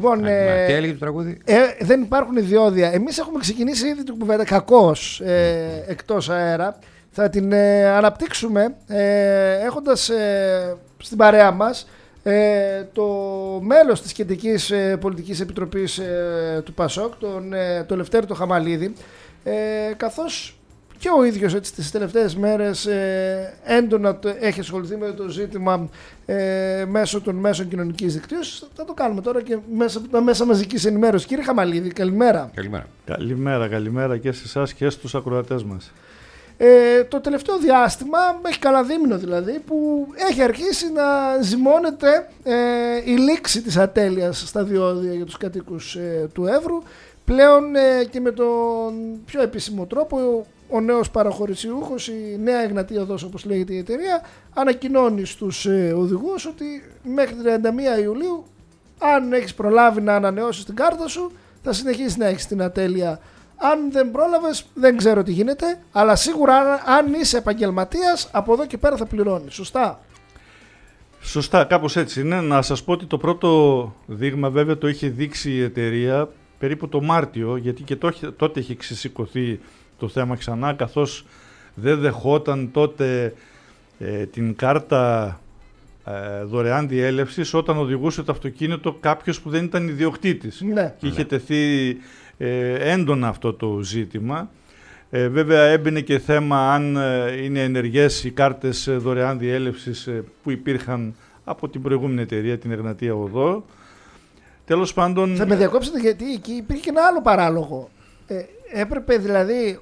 Λοιπόν, τι έλεγε το τραγούδι? Δεν υπάρχουν διόδια. Εμείς έχουμε ξεκινήσει ήδη την κουβέντα κακώς εκτός αέρα. Θα την αναπτύξουμε έχοντας στην παρέα μας το μέλος της Κεντρικής Πολιτικής Επιτροπής του ΠΑΣΟΚ, τον Λευτέρη το Χαμαλίδη, καθώς και ο ίδιος έτσι, τις τελευταίες μέρες έντονα έχει ασχοληθεί με το ζήτημα μέσω των μέσων κοινωνικής δικτύωσης. Θα το κάνουμε τώρα και μέσα από τα μέσα μαζικής ενημέρωσης. Κύριε Χαμαλίδη, καλημέρα. Καλημέρα και σε εσάς και στους ακροατές μας. Το τελευταίο διάστημα, έχει καλά δίμηνο δηλαδή, που έχει αρχίσει να ζυμώνεται η λήξη της ατέλειας στα διόδια για τους κατοίκους του Εύρου. Πλέον και με τον πιο επίσημο τρόπο, ο νέος παραχωρησιούχος, η Νέα Εγνατία Οδός όπως λέγεται η εταιρεία, ανακοινώνει στους οδηγούς ότι μέχρι 31 Ιουλίου, αν έχεις προλάβει να ανανεώσεις την κάρτα σου, θα συνεχίσεις να έχεις την ατέλεια. Αν δεν πρόλαβες, δεν ξέρω τι γίνεται, αλλά σίγουρα αν είσαι επαγγελματίας, από εδώ και πέρα θα πληρώνεις. Σωστά? Σωστά, κάπως έτσι είναι. Να σας πω ότι το πρώτο δείγμα βέβαια το είχε δείξει η εταιρεία περίπου το Μάρτιο, γιατί και τότε είχε ξεσηκωθεί το θέμα ξανά, καθώς δεν δεχόταν τότε την κάρτα δωρεάν διέλευσης όταν οδηγούσε το αυτοκίνητο κάποιος που δεν ήταν ιδιοκτήτης. Ναι. Και είχε τεθεί έντονα αυτό το ζήτημα. Βέβαια έμπαινε και θέμα αν είναι ενεργές οι κάρτες δωρεάν διέλευσης που υπήρχαν από την προηγούμενη εταιρεία, την Εγνατία Οδό. Τέλος πάντων... Θα με διακόψετε γιατί εκεί υπήρχε και ένα άλλο παράλογο. Έπρεπε δηλαδή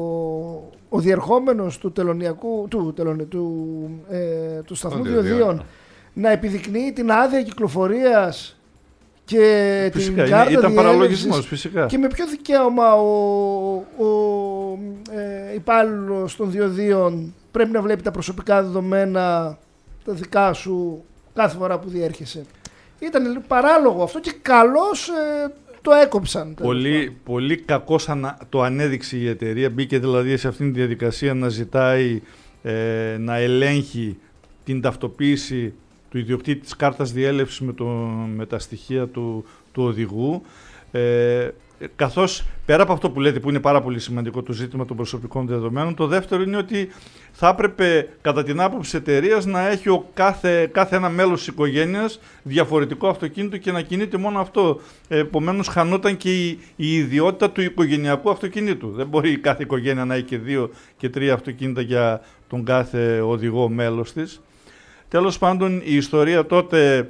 ο διερχόμενος του τελωνιακού του σταθμού διοδίων να επιδεικνύει την άδεια κυκλοφορίας και φυσικά, την κάρτα ήταν παραλογισμός, φυσικά. Και με ποιο δικαίωμα ο υπάλληλος των διοδίων πρέπει να βλέπει τα προσωπικά δεδομένα τα δικά σου κάθε φορά που διέρχεσαι? Ήταν παράλογο αυτό και καλώς το έκοψαν. Πολύ κακώς το ανέδειξε η εταιρεία. Μπήκε δηλαδή σε αυτήν τη διαδικασία να ζητάει να ελέγχει την ταυτοποίηση του ιδιοκτήτη της κάρτας διέλευσης με τα στοιχεία του οδηγού. Καθώς πέρα από αυτό που λέτε, που είναι πάρα πολύ σημαντικό, το ζήτημα των προσωπικών δεδομένων, το δεύτερο είναι ότι θα έπρεπε κατά την άποψη της εταιρείας να έχει κάθε ένα μέλος της οικογένειας διαφορετικό αυτοκίνητο και να κινείται μόνο αυτό. Επομένως χανόταν και η ιδιότητα του οικογενειακού αυτοκίνητου. Δεν μπορεί κάθε οικογένεια να έχει και 2 και 3 αυτοκίνητα για τον κάθε οδηγό μέλος της. Τέλος πάντων, η ιστορία τότε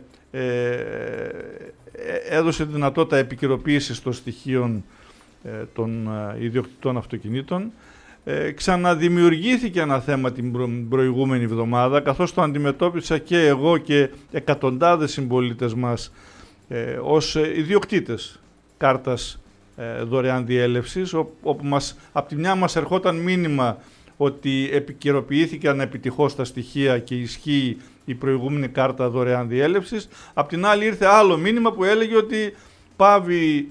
έδωσε δυνατότητα επικαιροποίησης των στοιχείων των ιδιοκτητών αυτοκινήτων. Ξαναδημιουργήθηκε ένα θέμα την προηγούμενη εβδομάδα, καθώς το αντιμετώπισα και εγώ και εκατοντάδες συμπολίτες μας ως ιδιοκτήτες κάρτας δωρεάν διέλευσης, όπου από τη μια μας ερχόταν μήνυμα ότι επικαιροποιήθηκαν επιτυχώς τα στοιχεία και ισχύει η προηγούμενη κάρτα δωρεάν διέλευσης. Απ' την άλλη ήρθε άλλο μήνυμα που έλεγε ότι πάβει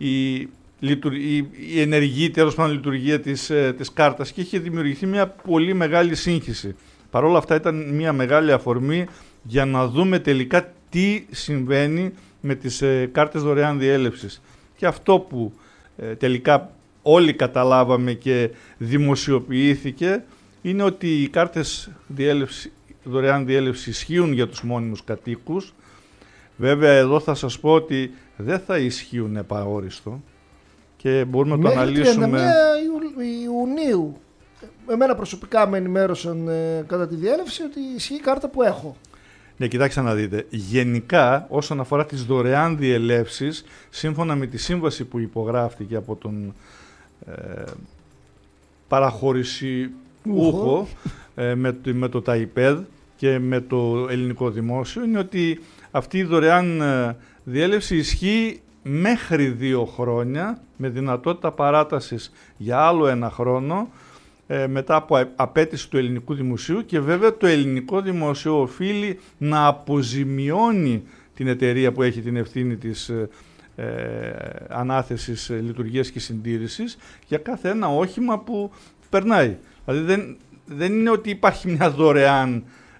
η ενεργή τέλος πάντων λειτουργία της κάρτας και είχε δημιουργηθεί μια πολύ μεγάλη σύγχυση. Παρ' όλα αυτά ήταν μια μεγάλη αφορμή για να δούμε τελικά τι συμβαίνει με τις κάρτες δωρεάν διέλευσης. Και αυτό που τελικά όλοι καταλάβαμε και δημοσιοποιήθηκε είναι ότι οι κάρτες δωρεάν διέλευση ισχύουν για τους μόνιμους κατοίκους. Βέβαια εδώ θα σας πω ότι δεν θα ισχύουν επαόριστο και μπορούμε να το αναλύσουμε. Μέχρι 31 Ιουνίου. Εμένα προσωπικά με ενημέρωσαν κατά τη διέλευση ότι ισχύει η κάρτα που έχω. Ναι, κοιτάξτε να δείτε. Γενικά, όσον αφορά τις δωρεάν διελεύσεις, σύμφωνα με τη σύμβαση που υπογράφτηκε από τον παραχωρησιούχο με το ΤΑΙΠΕΔ και με το ελληνικό δημόσιο, είναι ότι αυτή η δωρεάν διέλευση ισχύει μέχρι 2 χρόνια με δυνατότητα παράτασης για άλλο 1 χρόνο μετά από απέτηση του ελληνικού δημοσίου, και βέβαια το ελληνικό δημόσιο οφείλει να αποζημιώνει την εταιρεία που έχει την ευθύνη της ανάθεσης λειτουργίας και συντήρησης για κάθε ένα όχημα που περνάει. Δηλαδή δεν είναι ότι υπάρχει μια δωρεάν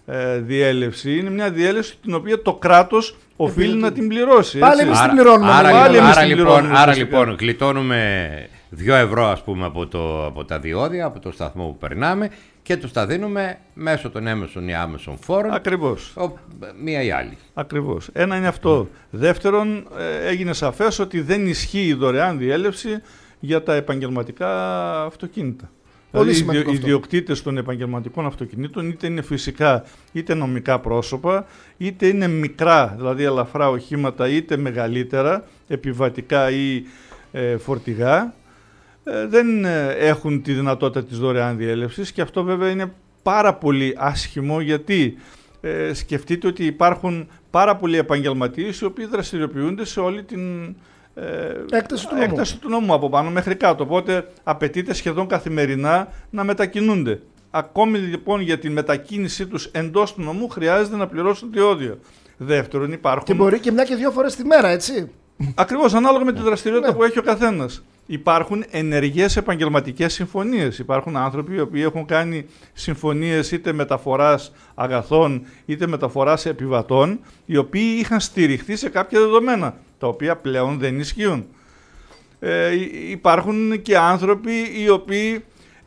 διέλευση. Είναι μια διέλευση την οποία το κράτος οφείλει να την πληρώσει. Πάλι εμείς την πληρώνουμε. Άρα λοιπόν γλιτώνουμε 2 ευρώ ας πούμε από τα διόδια, από το σταθμό που περνάμε και τους τα δίνουμε μέσω των έμεσων ή άμεσων φόρων. Ακριβώς. Μία ή άλλη. Ακριβώς. Ένα είναι αυτό. Δεύτερον, έγινε σαφές ότι δεν ισχύει η δωρεάν διέλευση για τα επαγγελματικά αυτοκίνητα. Δηλαδή, οι ιδιοκτήτες των επαγγελματικών αυτοκινήτων είτε είναι φυσικά είτε νομικά πρόσωπα, είτε είναι μικρά, δηλαδή ελαφρά οχήματα, είτε μεγαλύτερα, επιβατικά ή φορτηγά, δεν έχουν τη δυνατότητα της δωρεάν διέλευσης και αυτό βέβαια είναι πάρα πολύ άσχημο γιατί σκεφτείτε ότι υπάρχουν πάρα πολλοί επαγγελματίες οι οποίοι δραστηριοποιούνται σε όλη την έκταση του νόμου από πάνω μέχρι κάτω. Οπότε απαιτείται σχεδόν καθημερινά να μετακινούνται. Ακόμη λοιπόν για την μετακίνησή τους εντός του νομού χρειάζεται να πληρώσουν διόδια. Δεύτερον, υπάρχουν. Και μπορεί και 1 και 2 φορές τη μέρα, έτσι. Ακριβώς, ανάλογα με τη δραστηριότητα που έχει ο καθένας. Υπάρχουν ενεργές επαγγελματικές συμφωνίες. Υπάρχουν άνθρωποι οι οποίοι έχουν κάνει συμφωνίες είτε μεταφοράς αγαθών είτε μεταφοράς επιβατών, οι οποίοι είχαν στηριχθεί σε κάποια δεδομένα, τα οποία πλέον δεν ισχύουν. Υπάρχουν και άνθρωποι οι οποίοι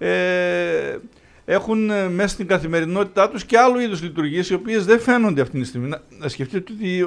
έχουν μέσα στην καθημερινότητά τους και άλλου είδους λειτουργίες, οι οποίες δεν φαίνονται αυτή τη στιγμή. Να σκεφτείτε ότι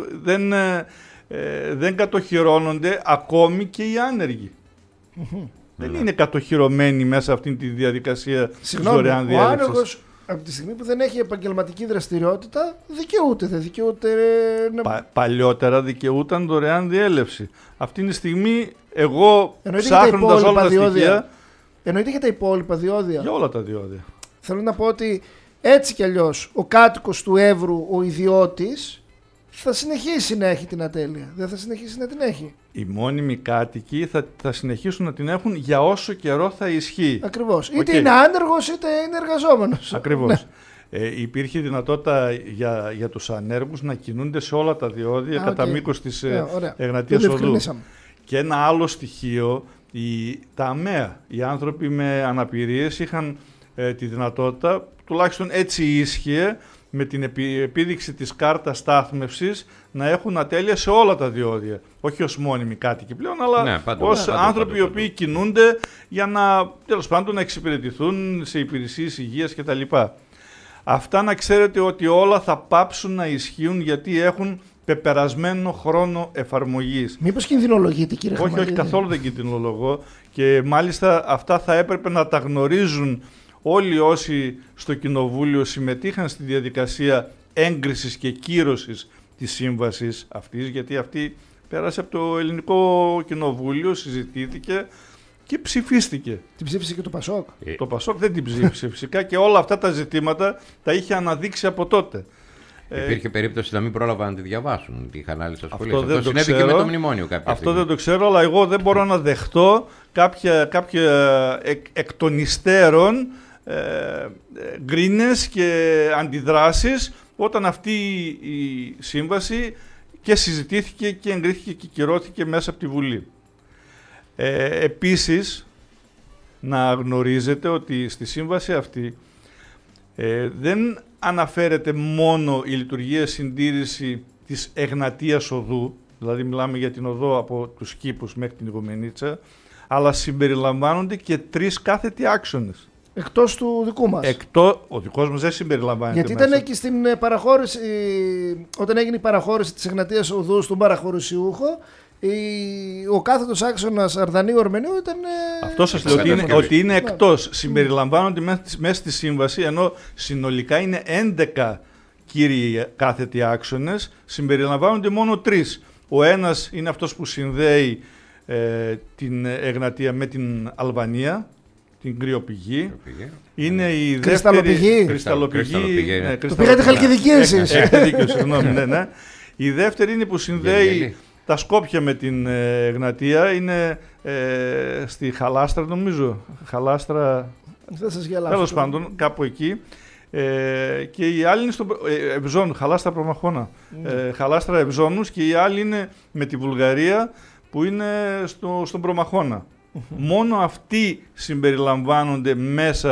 δεν κατοχυρώνονται ακόμη και οι άνεργοι. Δεν είναι κατοχυρωμένοι μέσα αυτήν τη διαδικασία της δωρεάν διέλευσης. Ο άνεργος από τη στιγμή που δεν έχει επαγγελματική δραστηριότητα δεν δικαιούται. Παλιότερα δικαιούταν δωρεάν διέλευση. Αυτή τη στιγμή εγώ ψάχνοντας όλα τα στοιχεία. Εννοείται για τα υπόλοιπα διόδια. Για όλα τα διόδια. Θέλω να πω ότι έτσι κι αλλιώς ο κάτοικος του Εύρου, ο ιδιώτης, θα συνεχίσει να έχει την ατέλεια. Δεν θα συνεχίσει να την έχει. Οι μόνιμοι κάτοικοι θα συνεχίσουν να την έχουν για όσο καιρό θα ισχύει. Ακριβώς. Είτε είναι άνεργος είτε είναι εργαζόμενος. Ακριβώς. Υπήρχε δυνατότητα για τους ανέργους να κινούνται σε όλα τα διόδια κατά μήκος της Εγνατίας Οδού. Και ένα άλλο στοιχείο, τα ΑΜΕΑ. Οι άνθρωποι με αναπηρίες είχαν τη δυνατότητα, τουλάχιστον έτσι ίσχυε, με την επίδειξη της κάρτας στάθμευσης να έχουν ατέλεια σε όλα τα διόδια. Όχι ως μόνιμοι κάτοικοι πλέον, αλλά ως άνθρωποι οι οποίοι κινούνται για να, τέλος πάντων, να εξυπηρετηθούν σε υπηρεσίες υγείας κτλ. Αυτά να ξέρετε ότι όλα θα πάψουν να ισχύουν γιατί έχουν πεπερασμένο χρόνο εφαρμογής. Μήπως κινδυνολογείτε, κύριε Χαμαλίδη? Όχι, καθόλου δεν κινδυνολογώ και μάλιστα αυτά θα έπρεπε να τα γνωρίζουν όλοι όσοι στο Κοινοβούλιο συμμετείχαν στη διαδικασία έγκρισης και κύρωσης της σύμβασης αυτής, γιατί αυτή πέρασε από το Ελληνικό Κοινοβούλιο, συζητήθηκε και ψηφίστηκε. Την ψήφισε και το Πασόκ? Το Πασόκ δεν την ψήφισε φυσικά και όλα αυτά τα ζητήματα τα είχε αναδείξει από τότε. Υπήρχε περίπτωση να μην πρόλαβαν να τη διαβάσουν, είχαν άλλες ασχολίες. Αυτό συνέβη και με το μνημόνιο κάποια Αυτό στιγμή. δεν το ξέρω, αλλά εγώ δεν μπορώ να δεχτώ κάποια εκ των υστέρων γκρίνες και αντιδράσεις όταν αυτή η σύμβαση και συζητήθηκε και εγκρίθηκε και κυρώθηκε μέσα από τη Βουλή. Επίσης, να γνωρίζετε ότι στη σύμβαση αυτή δεν αναφέρεται μόνο η λειτουργία συντήρηση της Εγνατίας Οδού, δηλαδή μιλάμε για την οδό από τους Κήπους μέχρι την Ιγουμενίτσα, αλλά συμπεριλαμβάνονται και 3 κάθετοι άξονες. Εκτός του δικού μας. Ο δικός μας δεν συμπεριλαμβάνεται. Γιατί μέσα. ήταν εκεί στην παραχώρηση, όταν έγινε η παραχώρηση της Εγνατίας Οδού στον παραχωρησιούχο, ο κάθετος άξονας Αρδανίου-Ορμενίου ήταν. Αυτό σας λέω ότι είναι εκτός. Συμπεριλαμβάνονται μέσα στη σύμβαση, ενώ συνολικά είναι 11 κύριοι κάθετοι άξονες, συμπεριλαμβάνονται μόνο 3. Ο ένας είναι αυτός που συνδέει την Εγνατία με την Αλβανία, την κρυοπηγή. Είναι η δεύτερη. Κρυσταλλοπηγή. Το πήγατε Χαλκιδική εσείς. Έχετε δίκιο, συγγνώμη. Ναι. Η δεύτερη είναι που συνδέει τα Σκόπια με την Εγνατία. Είναι στη Χαλάστρα, νομίζω. Χαλάστρα. Δεν σας γελάσω. Τέλος πάντων, κάπου εκεί. Και η άλλη είναι στο Ευζώνου, Χαλάστρα Προμαχώνα. Χαλάστρα Ευζώνους και η άλλη είναι με τη Βουλγαρία που είναι στον Προμαχώνα. Μόνο αυτοί συμπεριλαμβάνονται μέσα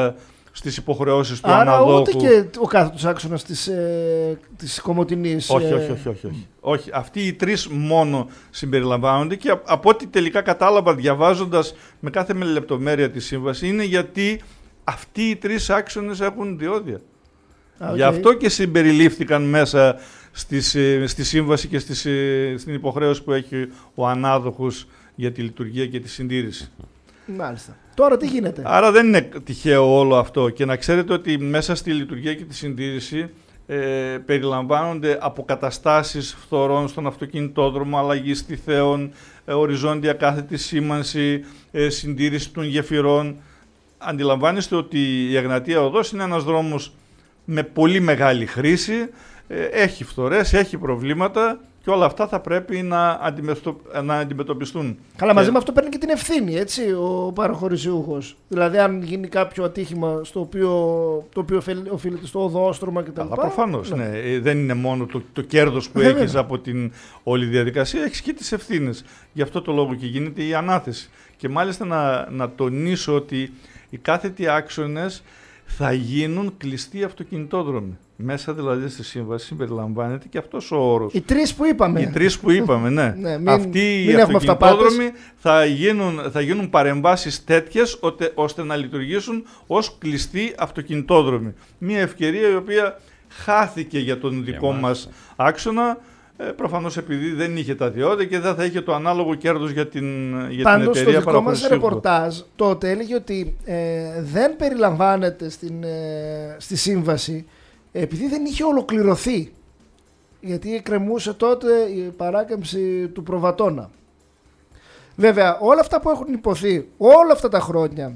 στις υποχρεώσεις του άρα αναδόχου. Ούτε και ο κάθετος άξονας της Κομοτηνής. Όχι. Αυτοί οι τρεις μόνο συμπεριλαμβάνονται και από ό,τι τελικά κατάλαβα διαβάζοντας με κάθε λεπτομέρεια τη σύμβαση είναι γιατί αυτοί οι τρεις άξονες έχουν διόδια. Γι' αυτό και συμπεριλήφθηκαν μέσα στη σύμβαση και στην υποχρέωση που έχει ο ανάδοχος για τη λειτουργία και τη συντήρηση. Μάλιστα. Τώρα τι γίνεται? Άρα δεν είναι τυχαίο όλο αυτό και να ξέρετε ότι μέσα στη λειτουργία και τη συντήρηση περιλαμβάνονται αποκαταστάσεις φθορών στον αυτοκινητόδρομο, αλλαγή στιθέων, οριζόντια κάθετη σήμανση, συντήρηση των γεφυρών. Αντιλαμβάνεστε ότι η Εγνατία Οδός είναι ένας δρόμος με πολύ μεγάλη χρήση, έχει φθορές, έχει προβλήματα και όλα αυτά θα πρέπει να αντιμετωπιστούν. Καλά, μαζί με αυτό παίρνει και την ευθύνη, έτσι, ο παραχωρησιούχος. Δηλαδή, αν γίνει κάποιο ατύχημα το οποίο οφείλεται στο οδόστρωμα κτλ. Αλλά προφανώς, ναι. Δεν είναι μόνο το κέρδος που έχεις από την όλη διαδικασία, έχεις και τις ευθύνες. Γι' αυτό το λόγο και γίνεται η ανάθεση. Και μάλιστα να τονίσω ότι οι κάθετοι άξονες θα γίνουν κλειστοί αυτοκινητόδρομοι. Μέσα δηλαδή στη σύμβαση συμπεριλαμβάνεται και αυτός ο όρος. Οι τρεις που είπαμε. Ναι. Αυτοί οι αυτοκινητόδρομοι θα γίνουν παρεμβάσεις τέτοιες ώστε να λειτουργήσουν ως κλειστοί αυτοκινητόδρομοι. Μια ευκαιρία η οποία χάθηκε για τον δικό μας άξονα. Προφανώς επειδή δεν είχε τα διόδια και δεν θα είχε το ανάλογο κέρδος για την εταιρεία παραχωρησίου. Πάντως το δικό μας ρεπορτάζ τότε έλεγε ότι δεν περιλαμβάνεται στη σύμβαση επειδή δεν είχε ολοκληρωθεί. Γιατί εκκρεμούσε τότε η παράκαμψη του Προβατώνα. Βέβαια όλα αυτά που έχουν υποθεί όλα αυτά τα χρόνια,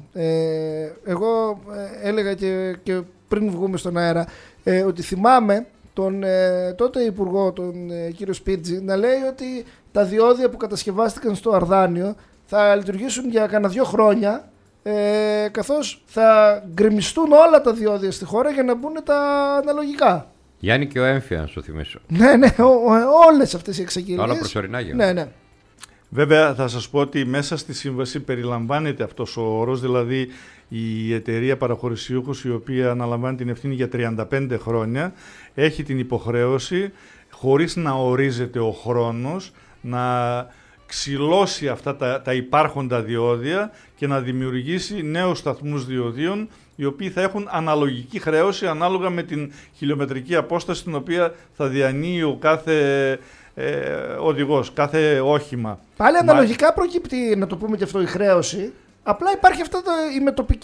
εγώ έλεγα και πριν βγούμε στον αέρα ότι θυμάμαι τον τότε υπουργό, τον κύριο Σπίτζη, να λέει ότι τα διόδια που κατασκευάστηκαν στο Αρδάνιο θα λειτουργήσουν για κανένα 2 χρόνια, καθώς θα γκρεμιστούν όλα τα διόδια στη χώρα για να μπουν τα αναλογικά. Γιάννη και ο Έμφυα, να σου θυμίσω. Ναι, όλες αυτές οι εξαγγελίες. Όλα προσωρινά γίνονται. Ναι. Βέβαια θα σας πω ότι μέσα στη σύμβαση περιλαμβάνεται αυτός ο όρος, δηλαδή η εταιρεία παραχωρησιούχος η οποία αναλαμβάνει την ευθύνη για 35 χρόνια έχει την υποχρέωση, χωρίς να ορίζεται ο χρόνος, να ξυλώσει αυτά τα υπάρχοντα διόδια και να δημιουργήσει νέους σταθμούς διοδίων οι οποίοι θα έχουν αναλογική χρέωση ανάλογα με την χιλιομετρική απόσταση την οποία θα διανύει ο κάθε οδηγός, κάθε όχημα. Πάλι αναλογικά προκύπτει, να το πούμε και αυτό, η χρέωση. Απλά υπάρχει αυτή η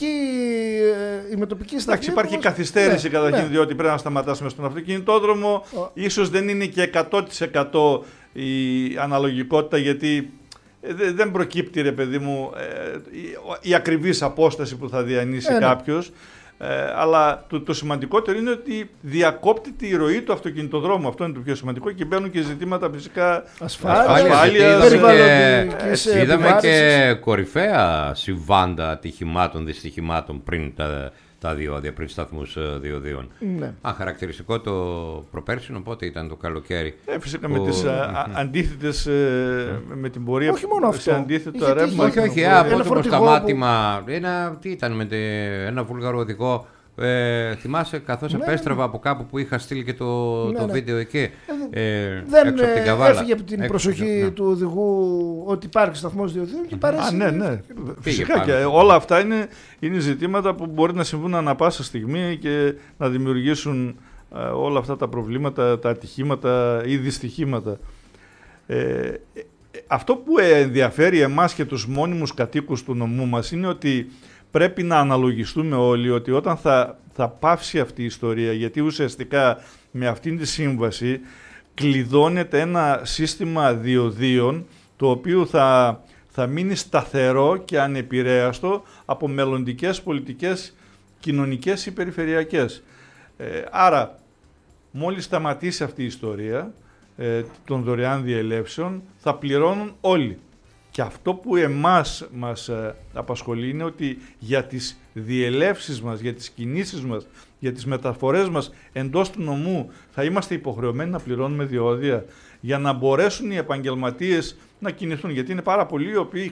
μετοπική σταθμή. Εντάξει, υπάρχει καθυστέρηση καταρχήν, διότι πρέπει να σταματάσουμε στον αυτοκινητόδρομο. Ίσως δεν είναι και 100% η αναλογικότητα, γιατί δεν προκύπτει, ρε παιδί μου, η ακριβής απόσταση που θα διανύσει κάποιος. Αλλά το σημαντικότερο είναι ότι διακόπτει η ροή του αυτοκινητοδρόμου. Αυτό είναι το πιο σημαντικό και μπαίνουν και ζητήματα φυσικά ασφάλειας. Είδαμε και κορυφαία συμβάντα ατυχημάτων, δυστυχημάτων πριν τα διόδια, πριν σταθμούς διοδίων. Ναι. Χαρακτηριστικό το προπέρσινο, πότε ήταν το καλοκαίρι. Φυσικά με τις αντίθετες, με την πορεία. Όχι μόνο αυτό. Αντίθετο ρεύμα. Όχι, από το σταμάτημα. Τι ήταν με ένα βούλγαρο οδηγό. Θυμάσαι, καθώς επέστραβα από κάπου που είχα στείλει και το βίντεο εκεί. Δεν έξω από την Καβάλα. Έφυγε από την προσοχή του οδηγού ότι υπάρχει σταθμός διοδίων και παρέσει. Ναι. Φυσικά και όλα αυτά είναι ζητήματα που μπορεί να συμβούν ανά πάσα στιγμή και να δημιουργήσουν όλα αυτά τα προβλήματα, τα ατυχήματα ή δυστυχήματα. Αυτό που ενδιαφέρει εμάς και τους μόνιμους κατοίκους του νομού μας είναι ότι πρέπει να αναλογιστούμε όλοι ότι όταν θα πάυσει αυτή η ιστορία, γιατί ουσιαστικά με αυτήν τη σύμβαση κλειδώνεται ένα σύστημα διοδίων το οποίο θα μείνει σταθερό και ανεπηρέαστο από μελλοντικές πολιτικές κοινωνικές ή περιφερειακές. Άρα μόλις σταματήσει αυτή η ιστορία των δωρεάν διελεύσεων θα πληρώνουν όλοι. Και αυτό που εμάς μας απασχολεί είναι ότι για τις διελεύσεις μας, για τις κινήσεις μας, για τις μεταφορές μας εντός του νομού θα είμαστε υποχρεωμένοι να πληρώνουμε διόδια για να μπορέσουν οι επαγγελματίες να κινηθούν. Γιατί είναι πάρα πολλοί οι οποίοι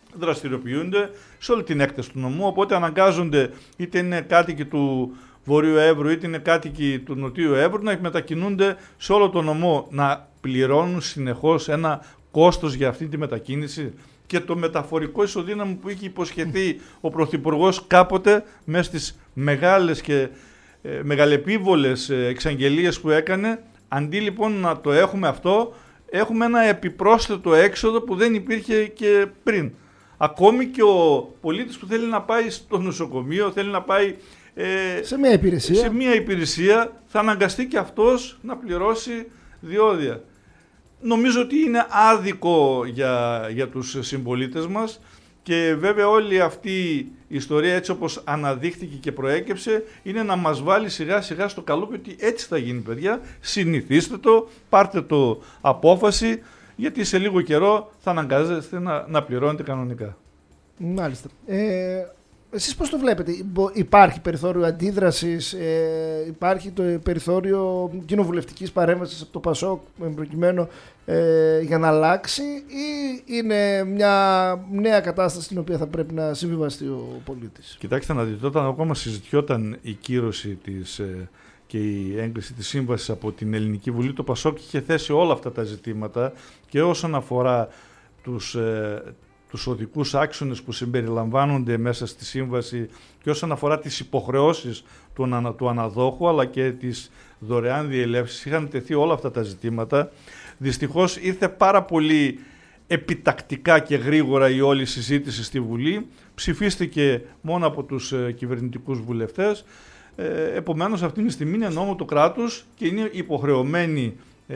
δραστηριοποιούνται σε όλη την έκταση του νομού, οπότε αναγκάζονται είτε είναι κάτοικοι του Βορείου Εύρου είτε είναι κάτοικοι του Νοτιού Εύρου να μετακινούνται σε όλο το νομό, να πληρώνουν συνεχώς ένα κόστος για αυτή τη μετακίνηση. Και το μεταφορικό ισοδύναμο που είχε υποσχεθεί ο Πρωθυπουργός κάποτε μέσα στις μεγάλες και μεγαλεπίβολες εξαγγελίες που έκανε, αντί λοιπόν να το έχουμε αυτό, έχουμε ένα επιπρόσθετο έξοδο που δεν υπήρχε και πριν. Ακόμη και ο πολίτης που θέλει να πάει στο νοσοκομείο, θέλει να πάει σε μια υπηρεσία, θα αναγκαστεί και αυτός να πληρώσει διόδια. Νομίζω ότι είναι άδικο για τους συμπολίτες μας και βέβαια όλη αυτή η ιστορία, έτσι όπως αναδείχθηκε και προέκυψε, είναι να μας βάλει σιγά σιγά στο καλούπι ότι έτσι θα γίνει, παιδιά, συνηθίστε το, πάρτε το απόφαση, γιατί σε λίγο καιρό θα αναγκάζεστε να πληρώνετε κανονικά. Μάλιστα. Εσείς πώς το βλέπετε, υπάρχει περιθώριο αντίδρασης, υπάρχει το περιθώριο κοινοβουλευτικής παρέμβασης από το ΠΑΣΟΚ προκειμένου για να αλλάξει, ή είναι μια νέα κατάσταση στην οποία θα πρέπει να συμβιβαστεί ο πολίτης? Κοιτάξτε να δείτε, όταν ακόμα συζητιόταν η κύρωση και η έγκριση της σύμβασης από την Ελληνική Βουλή, το ΠΑΣΟΚ είχε θέσει όλα αυτά τα ζητήματα και όσον αφορά τους οδικούς άξονες που συμπεριλαμβάνονται μέσα στη σύμβαση και όσον αφορά τις υποχρεώσεις του αναδόχου αλλά και τις δωρεάν διελεύσεις, είχαν τεθεί όλα αυτά τα ζητήματα. Δυστυχώς ήρθε πάρα πολύ επιτακτικά και γρήγορα η όλη συζήτηση στη Βουλή, ψηφίστηκε μόνο από τους κυβερνητικούς βουλευτές, επομένως αυτή τη στιγμή είναι νόμο του κράτους και είναι υποχρεωμένη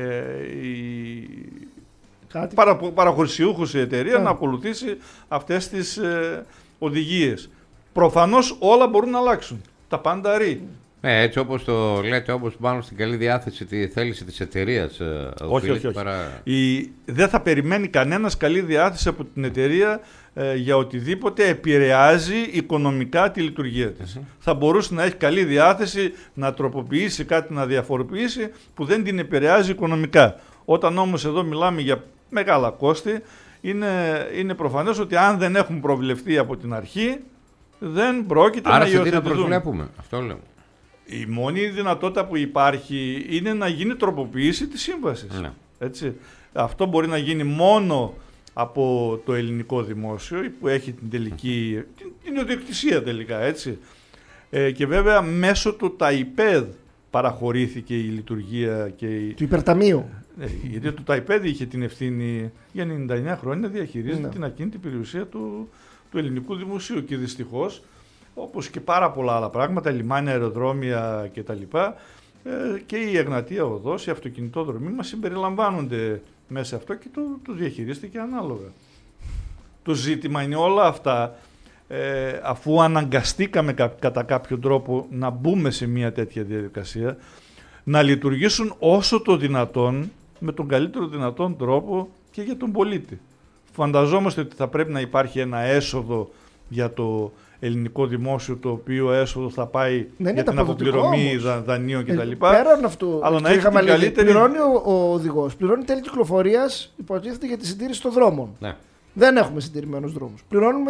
παραχωρησιούχος η εταιρεία να ακολουθήσει αυτές τις οδηγίες. Προφανώς όλα μπορούν να αλλάξουν. Τα πάντα ρί. Έτσι όπως το λέτε, όπως πάνω στην καλή διάθεση τη θέληση της εταιρείας. Όχι. Δεν θα περιμένει κανένας καλή διάθεση από την εταιρεία για οτιδήποτε επηρεάζει οικονομικά τη λειτουργία της. Θα μπορούσε να έχει καλή διάθεση να τροποποιήσει κάτι, να διαφοροποιήσει που δεν την επηρεάζει οικονομικά. Όταν όμως εδώ μιλάμε για μεγάλα κόστη, είναι προφανές ότι αν δεν έχουν προβλεφθεί από την αρχή, δεν πρόκειται να υιοθετηθούν. Άρα τι να προσβλέπουμε, αυτό λέμε. Η μόνη δυνατότητα που υπάρχει είναι να γίνει τροποποίηση της σύμβασης. Ναι. Έτσι. Αυτό μπορεί να γίνει μόνο από το ελληνικό δημόσιο που έχει την ιδιοκτησία τελικά, έτσι. Και βέβαια μέσω του ΤΑΙΠΕΔ παραχωρήθηκε η λειτουργία του υπερταμείου. Γιατί το ΤΑΙΠΕΔ είχε την ευθύνη για 99 χρόνια διαχειρίζεται την ακίνητη περιουσία του ελληνικού δημοσίου και δυστυχώς, όπως και πάρα πολλά άλλα πράγματα, λιμάνια, αεροδρόμια κτλ. Και η Εγνατία Οδός, οι αυτοκινητόδρομοι μας συμπεριλαμβάνονται μέσα σε αυτό και το διαχειρίστηκε ανάλογα. Το ζήτημα είναι όλα αυτά, αφού αναγκαστήκαμε κατά κάποιο τρόπο να μπούμε σε μια τέτοια διαδικασία, να λειτουργήσουν όσο το δυνατόν με τον καλύτερο δυνατόν τρόπο και για τον πολίτη. Φανταζόμαστε ότι θα πρέπει να υπάρχει ένα έσοδο για το ελληνικό δημόσιο, το οποίο έσοδο θα πάει για την αποπληρωμή δανείων κτλ. Πέραν αυτού, αλλά να έχει την καλύτερη... πληρώνει ο οδηγός, πληρώνει τέλη κυκλοφορίας, υποτίθεται για τη συντήρηση των δρόμων. Ναι. Δεν έχουμε συντηρημένους δρόμους. Πληρώνουμε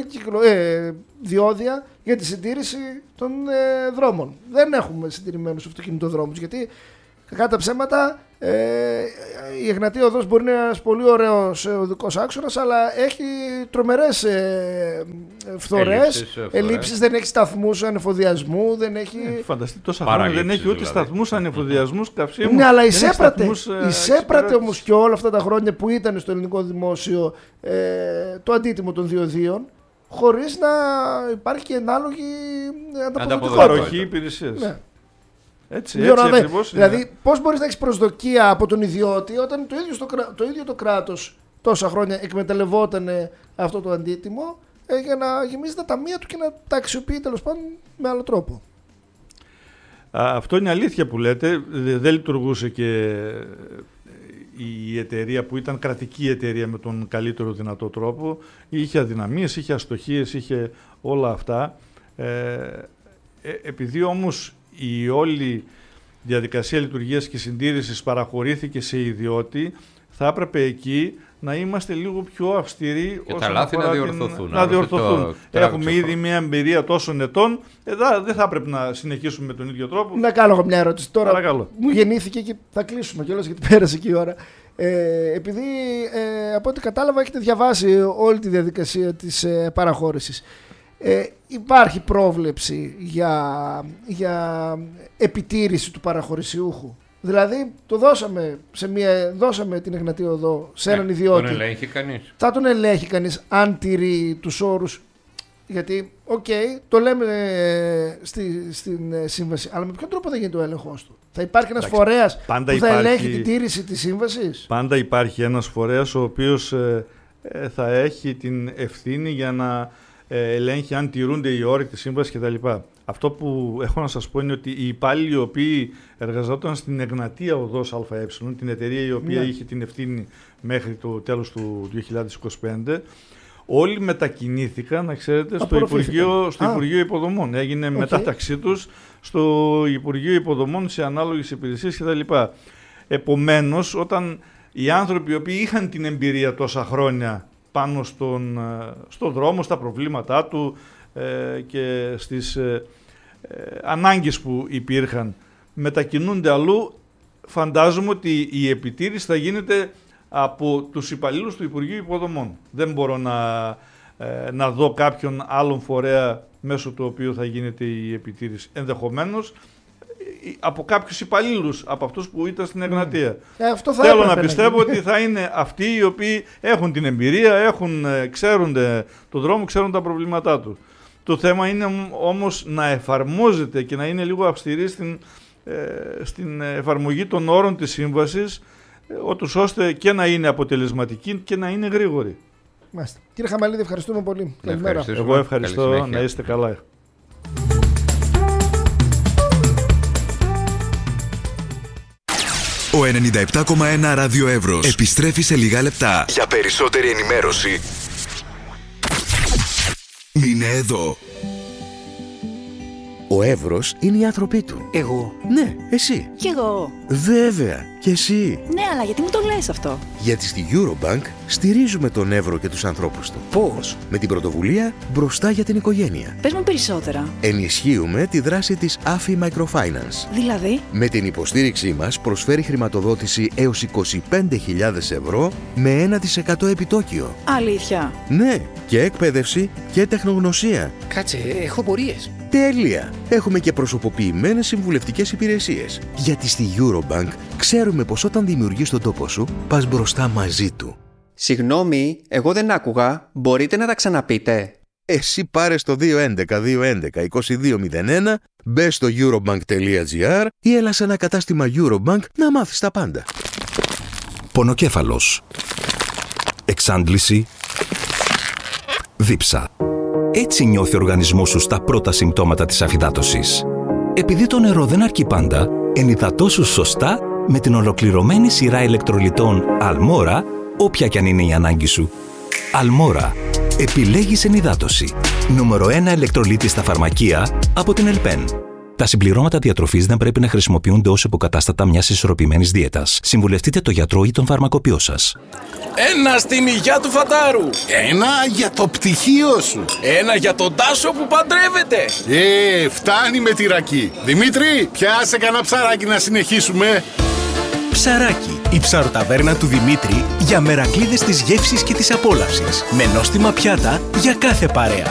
διόδια για τη συντήρηση των δρόμων. Δεν έχουμε συντηρημένους αυτοκινητοδρόμους, γιατί κακά τα ψέματα, η Εγνατία Οδός μπορεί να είναι ένας πολύ ωραίος οδικός άξονας, αλλά έχει τρομερές φθορές, ελλείψεις, δεν έχει σταθμούς ανεφοδιασμού, δεν έχει... Φανταστείτε τόσα χρόνια δεν έχει ούτε σταθμούς ανεφοδιασμούς καυσίμου. Ναι, αλλά εισέπρατε όμως και όλα αυτά τα χρόνια που ήταν στο ελληνικό δημόσιο το αντίτιμο των διοδίων, χωρίς να υπάρχει και ανάλογη ανταποδοτικότητα υπηρεσίες. Ναι. Έτσι ακριβώς. Δηλαδή, πώς μπορείς να έχεις προσδοκία από τον ιδιώτη όταν το ίδιο το κράτος τόσα χρόνια εκμεταλλευόταν αυτό το αντίτιμο για να γεμίζει τα ταμεία του και να τα αξιοποιεί τέλος πάντων με άλλο τρόπο. Αυτό είναι αλήθεια που λέτε. Δεν λειτουργούσε και η εταιρεία που ήταν κρατική εταιρεία με τον καλύτερο δυνατό τρόπο. Είχε αδυναμίες, είχε αστοχίες, είχε όλα αυτά. Επειδή όμως η όλη διαδικασία λειτουργίας και συντήρησης παραχωρήθηκε σε ιδιώτη, θα έπρεπε εκεί να είμαστε λίγο πιο αυστηροί και τα λάθη να διορθωθούν. Να διορθωθούν. Έχουμε ήδη μια εμπειρία τόσων ετών, δεν θα πρέπει να συνεχίσουμε με τον ίδιο τρόπο. Να κάνω εγώ μια ερώτηση τώρα. Παρακαλώ. Μου γεννήθηκε και θα κλείσουμε κιόλας γιατί πέρασε και η ώρα. Επειδή από ό,τι κατάλαβα έχετε διαβάσει όλη τη διαδικασία της παραχώρησης. Υπάρχει πρόβλεψη για επιτήρηση του παραχωρησιούχου? Δηλαδή το δώσαμε την Εγνατία Οδό σε έναν ιδιώτη. Τον ελέγχει κανείς? Θα τον ελέγχει κανείς αν τηρεί τους όρους? Γιατί, το λέμε στην σύμβαση, αλλά με ποιον τρόπο θα γίνει το έλεγχος του? Θα υπάρχει ένας φορέας που θα ελέγχει την τήρηση της σύμβασης? Πάντα υπάρχει ένας φορέας ο οποίος θα έχει την ευθύνη για να ελέγχει αν τηρούνται οι όροι της σύμβασης κτλ. Αυτό που έχω να σας πω είναι ότι οι υπάλληλοι οι οποίοι εργαζόταν στην Εγνατία Οδός ΑΕ, την εταιρεία η οποία είχε την ευθύνη μέχρι το τέλος του 2025, όλοι μετακινήθηκαν, να ξέρετε, στο Υπουργείο Υποδομών. Έγινε μετάταξή τους στο Υπουργείο Υποδομών σε ανάλογες υπηρεσίες κτλ. Επομένως, όταν οι άνθρωποι οι οποίοι είχαν την εμπειρία τόσα χρόνια πάνω στον δρόμο, στα προβλήματά του και στις ανάγκες που υπήρχαν, μετακινούνται αλλού, φαντάζομαι ότι η επιτήρηση θα γίνεται από τους υπαλλήλους του Υπουργείου Υποδομών. Δεν μπορώ να δω κάποιον άλλον φορέα μέσω του οποίου θα γίνεται η επιτήρηση. Ενδεχομένως από κάποιους υπαλλήλους, από αυτούς που ήταν στην Εγνατία. Θέλω να πιστεύω ότι θα είναι αυτοί οι οποίοι έχουν την εμπειρία, ξέρουν τον δρόμο, ξέρουν τα προβλήματά τους. Το θέμα είναι όμως να εφαρμόζεται και να είναι λίγο αυστηρή στην εφαρμογή των όρων της σύμβασης, ώστε και να είναι αποτελεσματική και να είναι γρήγορη. Μάλιστα. Κύριε Χαμαλίδη, ευχαριστούμε πολύ. Καλημέρα. Εγώ ευχαριστώ. Να είστε καλά. Ο 97,1 Ράδιο Εύρος επιστρέφει σε λίγα λεπτά. Για περισσότερη ενημέρωση μείνε εδώ. Ο Εύρος είναι οι άνθρωποι του. Εγώ? Ναι, εσύ. Κι εγώ. Βέβαια, και εσύ. Ναι, αλλά γιατί μου το λες αυτό? Γιατί στη Eurobank στηρίζουμε τον Εύρο και τους ανθρώπους του. Πώς? Με την πρωτοβουλία Μπροστά για την Οικογένεια. Πες μου περισσότερα. Ενισχύουμε τη δράση της AFI Microfinance. Δηλαδή? Με την υποστήριξή μας προσφέρει χρηματοδότηση έως 25.000 ευρώ με 1% επιτόκιο. Αλήθεια? Ναι, και εκπαίδευση και τεχνογνωσία. Κάτσε, έχω πορείες. Τέλεια! Έχουμε και προσωποποιημένες συμβουλευτικές υπηρεσίες. Γιατί στη Eurobank ξέρουμε πως όταν δημιουργείς τον τόπο σου, πας μπροστά μαζί του. Συγγνώμη, εγώ δεν άκουγα. Μπορείτε να τα ξαναπείτε? Εσύ πάρε στο 211-211-2201, μπες στο eurobank.gr ή έλα σε ένα κατάστημα Eurobank να μάθεις τα πάντα. Πονοκέφαλος. Εξάντληση. Δίψα. Έτσι νιώθει ο οργανισμός σου στα πρώτα συμπτώματα της αφυδάτωσης. Επειδή το νερό δεν αρκεί πάντα, ενυδατώσου σωστά με την ολοκληρωμένη σειρά ηλεκτρολιτών Αλμόρα, όποια κι αν είναι η ανάγκη σου. Αλμόρα. Επιλέγεις ενυδάτωση. Νούμερο 1 ηλεκτρολίτη στα φαρμακεία από την Ελπέν. Τα συμπληρώματα διατροφής δεν πρέπει να χρησιμοποιούνται ως υποκατάστατα μιας ισορροπημένης δίαιτας. Συμβουλευτείτε τον γιατρό ή τον φαρμακοποιό σας. Ένα στην υγεία του Φατάρου. Ένα για το πτυχίο σου. Ένα για τον Τάσο που παντρεύεται. Φτάνει με τη ρακή. Δημήτρη, πιάσε κανένα ψαράκι να συνεχίσουμε. Ψαράκι, η ψαροταβέρνα του Δημήτρη για μερακλείδες της γεύσης και της απόλαυσης. Με νόστιμα πιάτα για κάθε παρέα.